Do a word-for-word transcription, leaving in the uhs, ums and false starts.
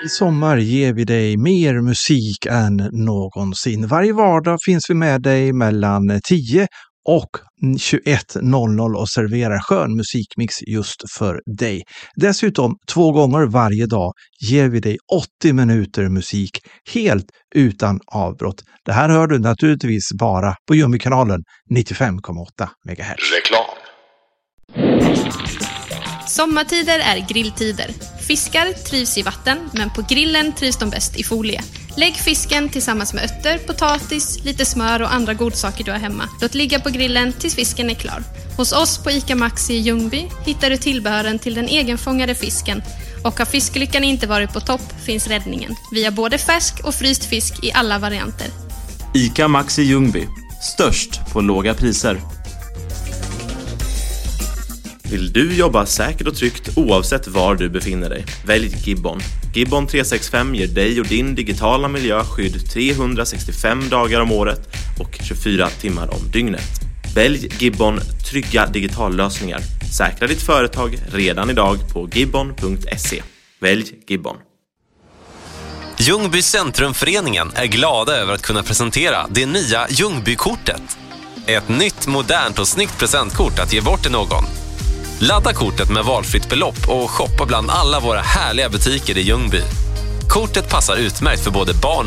I sommar ger vi dig mer musik än någonsin. Varje vardag finns vi med dig mellan tio och tjugoett noll noll och serverar skön musikmix just för dig. Dessutom två gånger varje dag ger vi dig åttio minuter musik helt utan avbrott. Det här hör du naturligtvis bara på Ljungby-kanalen nittiofem komma åtta megahertz. Reklam. Sommartider är grilltider. Fiskar trivs i vatten, men på grillen trivs de bäst i folie. Lägg fisken tillsammans med örter, potatis, lite smör och andra godsaker du har hemma. Låt ligga på grillen tills fisken är klar. Hos oss på ICA Maxi i Ljungby hittar du tillbehören till den egenfångade fisken. Och har fiskelyckan inte varit på topp finns räddningen. Vi har både färsk och fryst fisk i alla varianter. ICA Maxi Ljungby. Störst på låga priser. Vill du jobba säkert och tryggt oavsett var du befinner dig? Välj Gibbon. Gibbon tre sextiofem ger dig och din digitala miljö skydd trehundrasextiofem dagar om året och tjugofyra timmar om dygnet. Välj Gibbon trygga digitallösningar. Säkra ditt företag redan idag på gibbon punkt se. Välj Gibbon. Ljungby Centrumföreningen är glada över att kunna presentera det nya Ljungbykortet. Ett nytt, modernt och snyggt presentkort att ge bort till någon. Ladda kortet med valfritt belopp och shoppa bland alla våra härliga butiker i Ljungby. Kortet passar utmärkt för både barn